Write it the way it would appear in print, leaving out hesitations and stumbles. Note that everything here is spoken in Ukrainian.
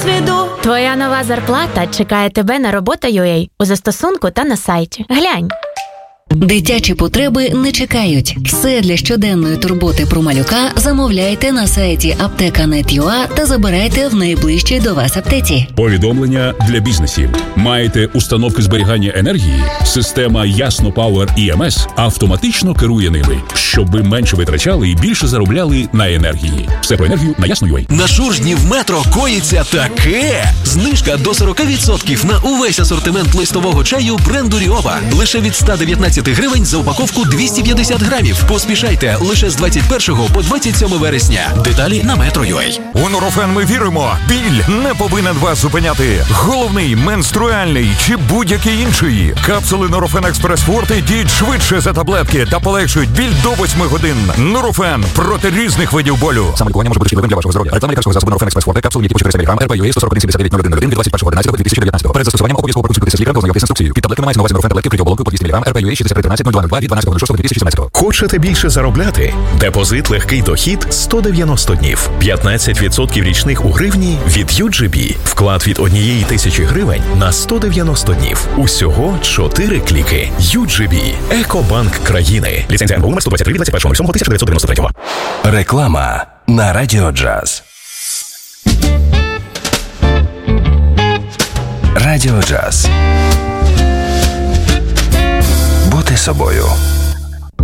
досвіду. Твоя нова зарплата чекає тебе на робота.ua у застосунку та на сайті. Глянь. Дитячі потреби не чекають. Все для щоденної турботи про малюка замовляйте на сайті apteka.net.ua та забирайте в найближчій до вас аптеці. Повідомлення для бізнесів. Маєте установки зберігання енергії? Система Ясно Power EMS автоматично керує ними, щоб ви менше витрачали і більше заробляли на енергії. Все про енергію на Ясно.ua. На Шуржні в метро коїться таке! Знижка до 40% на увесь асортимент листового чаю бренду Ріова. Лише від 119 гривень за упаковку 250 грамів. Поспішайте, лише з 21 по 27 вересня. Деталі на Metro.ua. У Нурофен ми віримо. Біль не повинен вас зупиняти. Головний, менструальний чи будь-який інший. Капсули Нурофен Експрес Форте діють швидше за таблетки та полегшують біль до 8 годин. Нурофен проти різних видів болю. Самолікування може бути шкідливим для вашого здоров'я. Реклама лікарського засобу Нурофен Експрес Форте. Капсули, які по 400 мг, РП-ЮА 141-79-01-1 від 21.11.2019. Перед застосуванням обов'язково проконсультуйтеся з лікарем, ознайомтесь з інструкцією. Під таблетками мається на увазі Нурофен таблетки при оболонку по 200 мг, РП-ЮА 6313-0202 від 12.06.2017. Хочете більше заробляти? Депозит легкий дохід 190 днів. 15% річних у гривні від UGB. Вклад від 1000 гривень на 190 днів. Усього 4 кліки. UGB. Екобанк країни. Ліцензія НБУ номер 123 від 21.07.1993. Реклама на Радіо Джаз. Радіо Джаз. Бути собою.